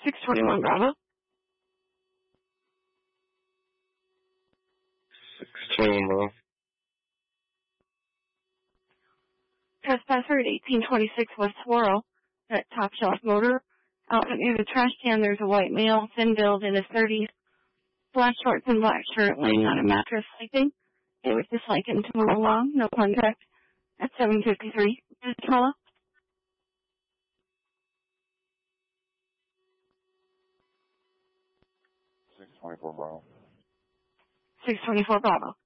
621 Bravo. 621 Bravo. Trespasser at 1826 West Swirl at Top Shelf Motor. Out near the trash can, there's a white male, thin build in his 30s, black shorts and black shirt, laying on a mattress sleeping. They would just like him to move along, no contact. At 753. Hello? 624 Bravo. 624 Bravo.